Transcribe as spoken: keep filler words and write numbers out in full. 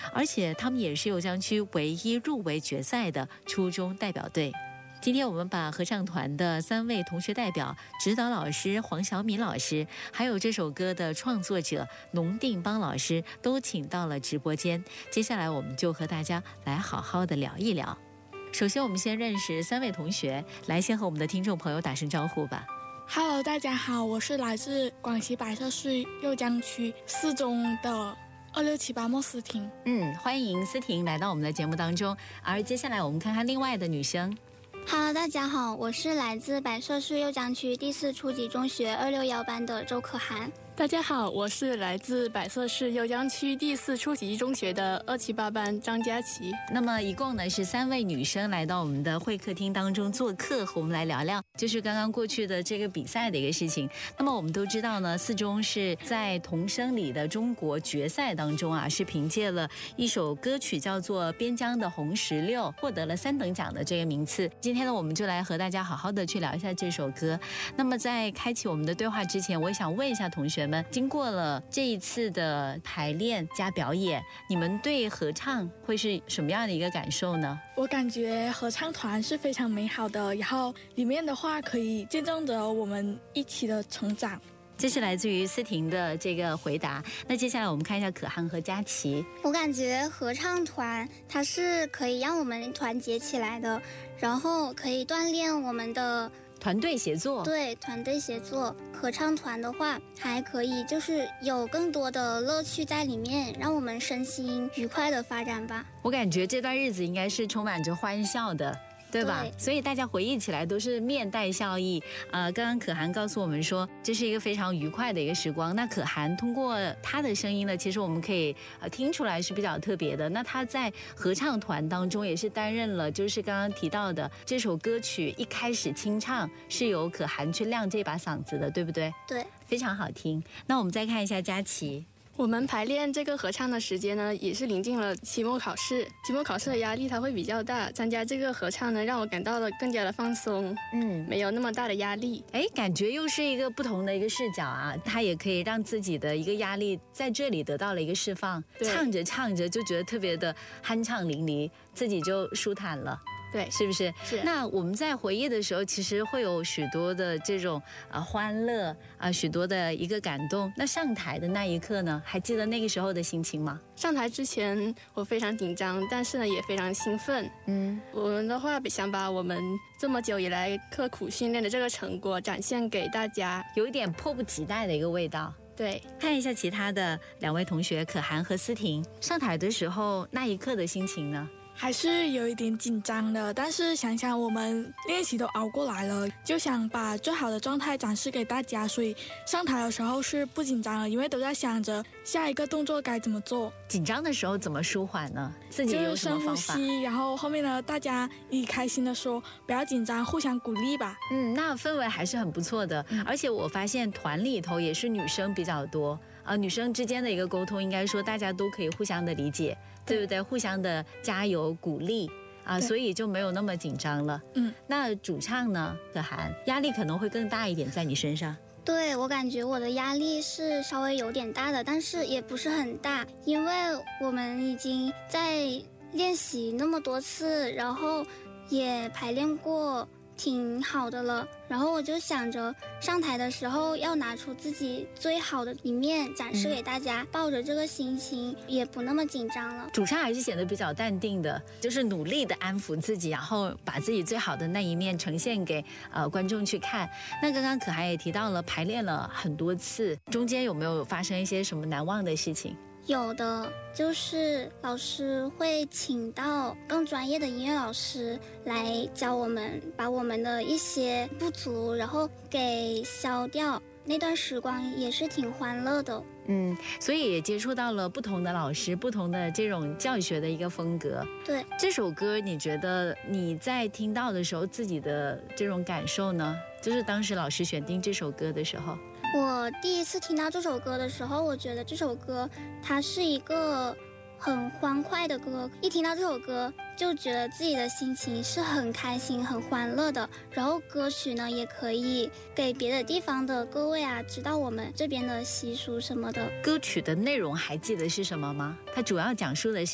而且他们也是酉江区唯一入围决赛的初中代表队。今天我们把合唱团的三位同学代表、指导老师黄晓敏老师，还有这首歌的创作者农定邦老师都请到了直播间。接下来我们就和大家来好好的聊一聊。首先我们先认识三位同学，来先和我们的听众朋友打声招呼吧。 Hello， 大家好，我是来自广西百色市酉江区四中的二六七八莫思婷。 嗯，欢迎思婷来到我们的节目当中。而接下来我们看看另外的女生。 Hello， 大家好，我是来自百色市酉江区第四初级中学二六幺班的周可涵。 大家好，我是来自百色市酉江区第四初级中学的二七八班张佳琪。 那么一共呢是三位女生来到我们的会客厅当中做客，和我们来聊聊就是刚刚过去的这个比赛的一个事情。那么我们都知道呢，四中是在童声里的中国决赛当中啊，是凭借了一首歌曲叫做《边疆的红石榴》获得了三等奖的这个名次。今天呢，我们就来和大家好好的去聊一下这首歌。那么在开启我们的对话之前，我也想问一下同学们，经过了这一次的排练加表演，你们对合唱会是什么样的一个感受呢？ 我感觉合唱团是非常美好的，然后里面的话可以见证着我们一起的成长。 这是来自于思婷的这个回答。那接下来我们看一下可涵和佳琪。 我感觉合唱团它是可以让我们团结起来的，然后可以锻炼我们的团队协作。 对，团队协作。合唱团的话还可以就是有更多的乐趣在里面，让我们身心愉快的发展吧。 我感觉这段日子应该是充满着欢笑的，对吧？对，所以大家回忆起来都是面带笑意。呃，刚刚可涵告诉我们说，这是一个非常愉快的一个时光。那可涵通过她的声音呢，其实我们可以呃听出来是比较特别的。那她在合唱团当中也是担任了，就是刚刚提到的这首歌曲一开始清唱是由可涵去亮这把嗓子的，对不对？ 对， 非常好听。那我们再看一下佳琪。 我们排练这个合唱的时间呢，也是临近了期末考试。期末考试的压力它会比较大，参加这个合唱呢，让我感到了更加的放松，嗯，没有那么大的压力。 哎，感觉又是一个不同的一个视角啊，它也可以让自己的一个压力在这里得到了一个释放。唱着唱着就觉得特别的酣畅淋漓，自己就舒坦了。 对， 是不是？ 是。 那我们在回忆的时候，其实会有许多的这种啊、呃、欢乐啊、呃，许多的一个感动。那上台的那一刻呢，还记得那个时候的心情吗？ 上台之前我非常紧张，但是呢也非常兴奋。嗯，我们的话想把我们这么久以来刻苦训练的这个成果展现给大家， 有一点迫不及待的一个味道。 对， 看一下其他的两位同学可涵和思婷上台的时候那一刻的心情呢？ 还是有一点紧张的，但是想想我们练习都熬过来了，就想把最好的状态展示给大家，所以上台的时候是不紧张了，因为都在想着下一个动作该怎么做。 紧张的时候怎么舒缓呢？自己有什么方法？ 就是深呼吸，然后后面呢，大家一开心的说不要紧张，互相鼓励吧。 嗯，那氛围还是很不错的，嗯、而且我发现团里头也是女生比较多。呃，女生之间的一个沟通，应该说大家都可以互相的理解，对不对？互相的加油鼓励啊，所以就没有那么紧张了。嗯，那主唱呢，可涵，压力可能会更大一点在你身上。 对，我感觉我的压力是稍微有点大的，但是也不是很大，因为我们已经在练习那么多次，然后也排练过挺好的了，然后我就想着上台的时候要拿出自己最好的一面展示给大家，嗯、抱着这个心情也不那么紧张了。 主唱还是显得比较淡定的，就是努力的安抚自己，然后把自己最好的那一面呈现给呃观众去看。那刚刚可涵也提到了排练了很多次，中间有没有发生一些什么难忘的事情？ 有的，就是老师会请到更专业的音乐老师来教我们，把我们的一些不足然后给消掉，那段时光也是挺欢乐的。 嗯，所以也接触到了不同的老师，不同的这种教学的一个风格。 对， 这首歌你觉得你在听到的时候自己的这种感受呢？就是当时老师选定这首歌的时候。 我第一次听到这首歌的时候，我觉得这首歌它是一个很欢快的歌，一听到这首歌就觉得自己的心情是很开心很欢乐的，然后歌曲呢也可以给别的地方的各位啊知道我们这边的习俗什么的。 歌曲的内容还记得是什么吗？它主要讲述的是